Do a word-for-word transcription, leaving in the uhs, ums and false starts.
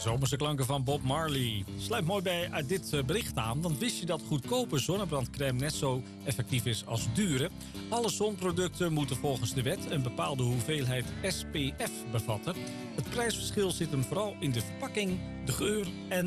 Zomerse klanken van Bob Marley. Sluit mooi bij uit dit bericht aan, want wist je dat goedkope zonnebrandcrème net zo effectief is als dure? Alle zonproducten moeten volgens de wet een bepaalde hoeveelheid S P F bevatten. Het prijsverschil zit hem vooral in de verpakking, de geur en